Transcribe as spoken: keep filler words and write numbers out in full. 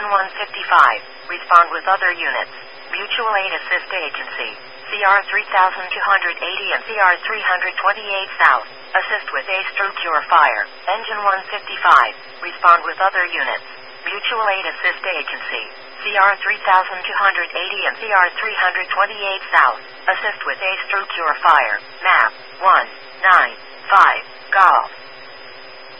Engine one fifty-five. Respond with other units. Mutual Aid Assist Agency. C R three two eighty and C R three twenty-eight South. Assist with A S T R U Cure Fire. Engine one fifty-five. Respond with other units. Mutual Aid Assist Agency. C R three two eighty and C R three twenty-eight South. Assist with A S T R U Cure Fire. Map one nine five Golf.